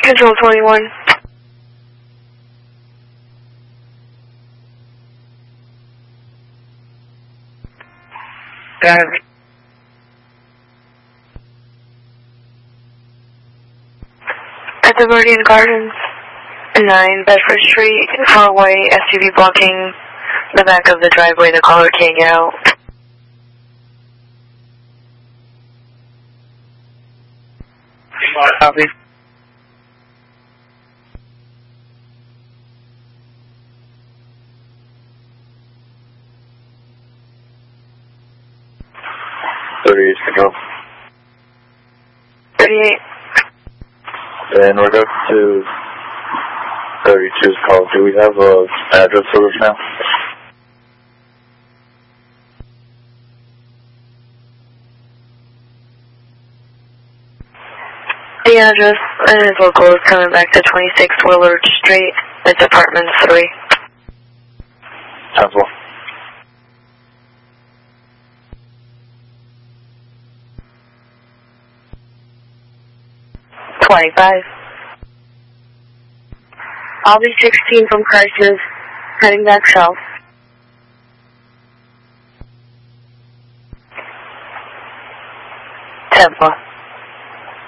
Control 21. Got it. At the Meridian Gardens, 9 Bedford Street, far white SUV blocking the back of the driveway. The caller can't get out. Copy. Control. 38. In regards to 32's call, do we have an address for us now? The address is local is coming back to 26 Willard Street. It's apartment 3. Sounds well. 25. I'll be 16 from Crisis, heading back south. 10.